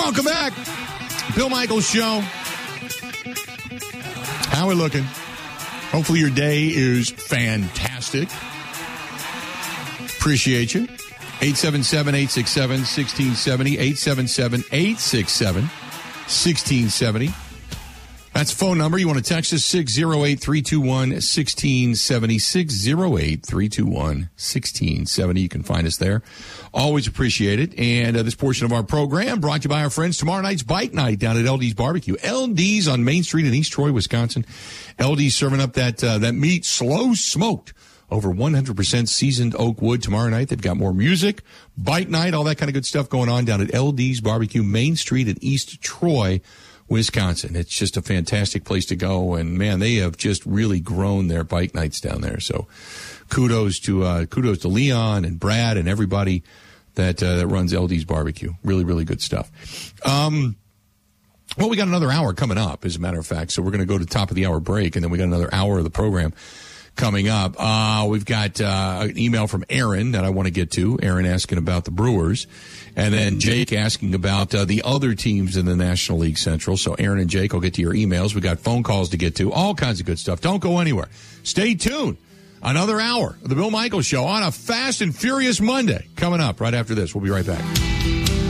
Welcome back. Bill Michaels Show. How we looking? Hopefully your day is fantastic. Appreciate you. 877-867-1670. 877-867-1670. That's the phone number. You want to text us, 608-321-1670. 608-321-1670. You can find us there. Always appreciate it. And this portion of our program brought to you by our friends. Tomorrow night's bike night down at LD's Barbecue. LD's on Main Street in East Troy, Wisconsin. LD's serving up that meat slow smoked over 100% seasoned oak wood tomorrow night. They've got more music, bike night, all that kind of good stuff going on down at LD's Barbecue, Main Street in East Troy, Wisconsin. It's just a fantastic place to go, and man, they have just really grown their bike nights down there. So, kudos to Leon and Brad and everybody that runs LD's Barbecue. Really, really good stuff. Well, we got another hour coming up, as a matter of fact. So we're going to go to the top of the hour break, and then we got another hour of the program coming up. We've got an email from Aaron that I want to get to. Aaron asking about the Brewers. And then Jake asking about the other teams in the National League Central. So Aaron and Jake, I'll get to your emails. We got phone calls to get to. All kinds of good stuff. Don't go anywhere. Stay tuned. Another hour of the Bill Michaels Show on a fast and furious Monday coming up right after this. We'll be right back.